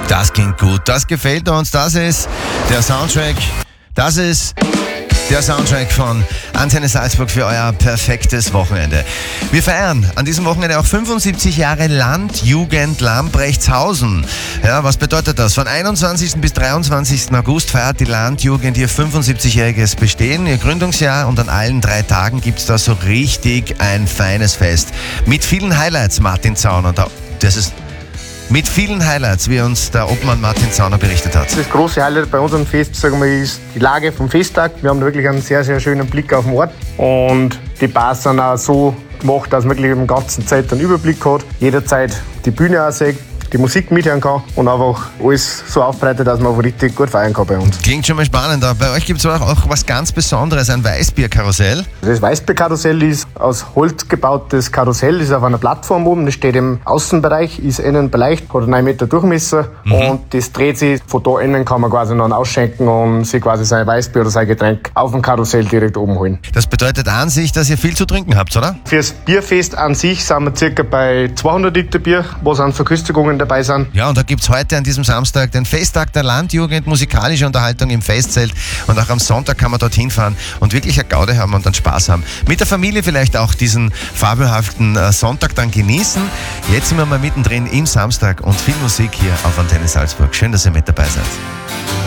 Das klingt gut, das gefällt uns, das ist der Soundtrack von Antenne Salzburg für euer perfektes Wochenende. Wir feiern an diesem Wochenende auch 75 Jahre Landjugend Lambrechtshausen. Ja, was bedeutet das? Von 21. bis 23. August feiert die Landjugend ihr 75-jähriges Bestehen, ihr Gründungsjahr, und an allen 3 Tagen gibt es da so richtig ein feines Fest. Mit vielen Highlights, Martin Zauner. Mit vielen Highlights, wie uns der Obmann Martin Zauner berichtet hat. Das große Highlight bei unserem Fest, sagen wir, ist die Lage vom Festtag. Wir haben wirklich einen sehr, sehr schönen Blick auf den Ort und die Bars sind auch so gemacht, dass man wirklich im ganzen Zeit einen Überblick hat, jederzeit die Bühne auch sieht, die Musik mithören kann und einfach alles so aufbereitet, dass man auch richtig gut feiern kann bei uns. Klingt schon mal spannend. Bei euch gibt es auch was ganz Besonderes, ein Weißbierkarussell. Das Weißbierkarussell ist aus Holz gebautes Karussell, ist auf einer Plattform oben, das steht im Außenbereich, ist innen beleicht, hat 9 Meter Durchmesser und das dreht sich, von da innen kann man quasi noch ausschenken und sich quasi sein Weißbier oder sein Getränk auf dem Karussell direkt oben holen. Das bedeutet an sich, dass ihr viel zu trinken habt, oder? Fürs Bierfest an sich sind wir circa bei 200 Liter Bier, was an Verköstigungen dabei sind. Ja, und da gibt es heute an diesem Samstag den Festtag der Landjugend, musikalische Unterhaltung im Festzelt, und auch am Sonntag kann man dorthin fahren und wirklich eine Gaude haben und dann Spaß haben. Mit der Familie vielleicht auch diesen fabelhaften Sonntag dann genießen. Jetzt sind wir mal mittendrin im Samstag und viel Musik hier auf Antenne Salzburg. Schön, dass ihr mit dabei seid.